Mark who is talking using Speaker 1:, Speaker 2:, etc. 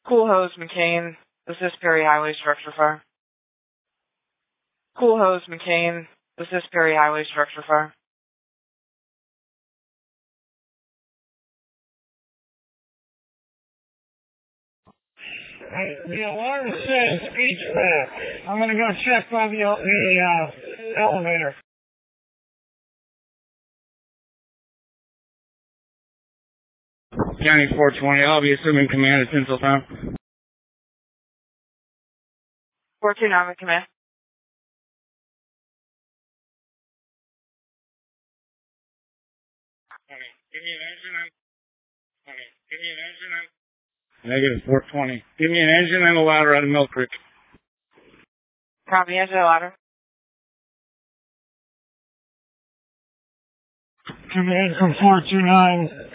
Speaker 1: Cool Hose McCain. Assist Perry Highway Structure Fire. Cool Hose McCain. Assist Perry Highway Structure Fire.
Speaker 2: The alarm says speech back. I'm going to go check by the elevator. County 420, I'll be assuming command at Tinseltown.
Speaker 1: 429 command.
Speaker 2: Give me an engine and... Negative 420. Give me an engine and a ladder out of Mill Creek.
Speaker 1: Copy, engine and ladder.
Speaker 2: Command from 429.